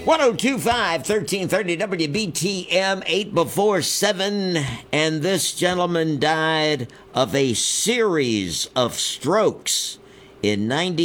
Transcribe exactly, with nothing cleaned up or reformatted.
ten twenty-five, thirteen thirty W B T M, eight before seven. And this gentleman died of a series of strokes in ninety.